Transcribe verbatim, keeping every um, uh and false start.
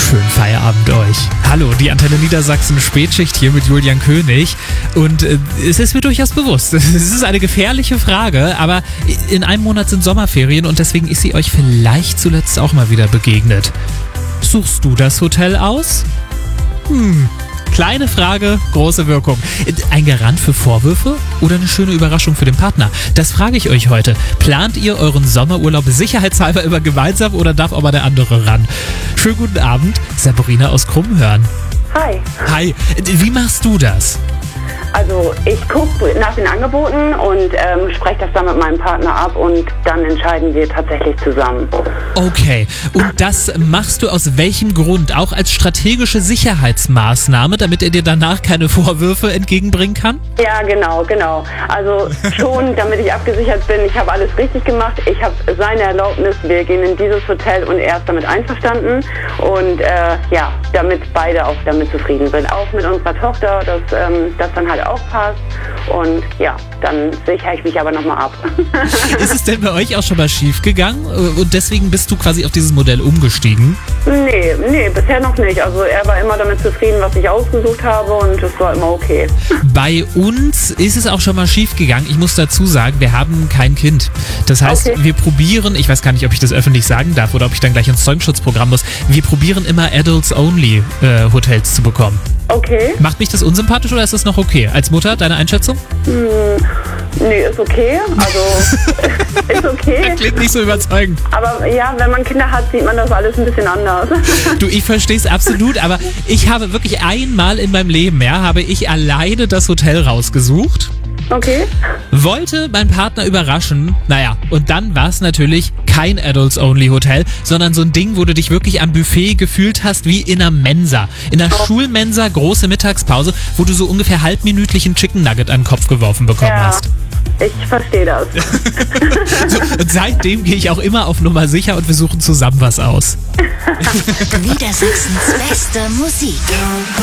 Schönen Feierabend euch. Hallo, die Antenne Niedersachsen Spätschicht hier mit Julian König. Und äh, es ist mir durchaus bewusst, es ist eine gefährliche Frage, aber in einem Monat sind Sommerferien und deswegen ist sie euch vielleicht zuletzt auch mal wieder begegnet. Suchst du das Hotel aus? Hm, kleine Frage, große Wirkung. Ein Garant für Vorwürfe oder eine schöne Überraschung für den Partner? Das frage ich euch heute. Plant ihr euren Sommerurlaub sicherheitshalber immer gemeinsam oder darf aber der andere ran? Schönen guten Abend, Sabrina aus Krummhörn. Hi. Hi, wie machst du das? Also ich gucke nach den Angeboten und ähm, spreche das dann mit meinem Partner ab und dann entscheiden wir tatsächlich zusammen. Okay, und das machst du aus welchem Grund? Auch als strategische Sicherheitsmaßnahme, damit er dir danach keine Vorwürfe entgegenbringen kann? Ja, genau, genau. Also schon, damit ich abgesichert bin, ich habe alles richtig gemacht. Ich habe seine Erlaubnis, wir gehen in dieses Hotel und er ist damit einverstanden. Und äh, ja, damit beide auch damit zufrieden sind. Auch mit unserer Tochter, dass ähm, das dann halt auch passt. Und ja, dann sichere ich mich aber nochmal ab. Ist es denn bei euch auch schon mal schief gegangen und deswegen bist du quasi auf dieses Modell umgestiegen? Nee, nee, bisher noch nicht. Also er war immer damit zufrieden, was ich ausgesucht habe und es war immer okay. Bei uns ist es auch schon mal schief gegangen. Ich muss dazu sagen, wir haben kein Kind. Das heißt, Okay. wir probieren, ich weiß gar nicht, ob ich das öffentlich sagen darf oder ob ich dann gleich ins Zeugenschutzprogramm muss, wir probieren immer Adults-Only-Hotels zu bekommen. Okay. Macht mich das unsympathisch oder ist das noch okay? Als Mutter, deine Einschätzung? Hm, nee, ist okay. Also, ist okay. Klingt nicht so überzeugend. Aber ja, wenn man Kinder hat, sieht man das alles ein bisschen anders. Du, ich verstehe es absolut, aber ich habe wirklich einmal in meinem Leben, ja, habe ich alleine das Hotel rausgesucht. Okay. Wollte meinen Partner überraschen, naja, und dann war es natürlich kein Adults-Only-Hotel, sondern so ein Ding, wo du dich wirklich am Buffet gefühlt hast wie in einer Mensa. In einer Oh. Schulmensa, große Mittagspause, wo du so ungefähr halbminütlichen Chicken Nugget an den Kopf geworfen bekommen Ja, hast. ich verstehe das. So, und seitdem gehe ich auch immer auf Nummer sicher und wir suchen zusammen was aus. Niedersachsens beste Musik.